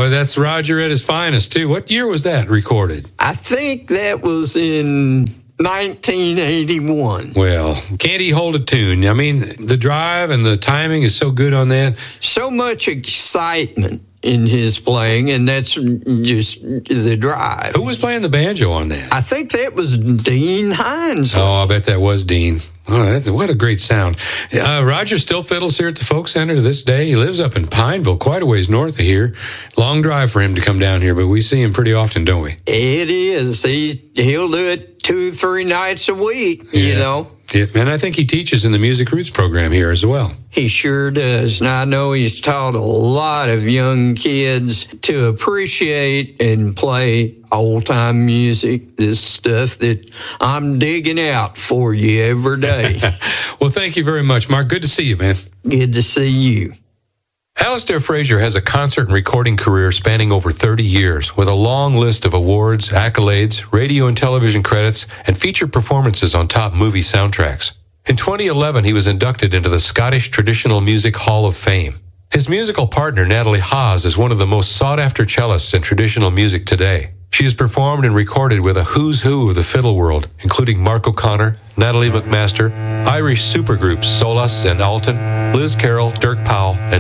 boy, that's Roger at his finest, too. What year was that recorded? I think that was in 1981. Well, can't he hold a tune? I mean, the drive and the timing is so good on that. So much excitement in his playing, and that's just the drive. Who was playing the banjo on that? I think that was Dean Hines. Oh, I bet that was Dean. Oh, what a great sound. Roger still fiddles here at the Folk Center to this day. He lives up in Pineville, quite a ways north of here. Long drive for him to come down here, but we see him pretty often, don't we? It is. He'll do it 2-3 nights a week, you know. Yeah, and I think he teaches in the Music Roots program here as well. He sure does. And I know he's taught a lot of young kids to appreciate and play old-time music, this stuff that I'm digging out for you every day. Well, thank you very much, Mark. Good to see you, man. Good to see you. Alistair Fraser has a concert and recording career spanning over 30 years with a long list of awards, accolades, radio and television credits, and featured performances on top movie soundtracks. In 2011, he was inducted into the Scottish Traditional Music Hall of Fame. His musical partner, Natalie Haas, is one of the most sought-after cellists in traditional music today. She has performed and recorded with a who's who of the fiddle world, including Mark O'Connor, Natalie McMaster, Irish supergroups Solas and Alton, Liz Carroll, Dirk Powell, and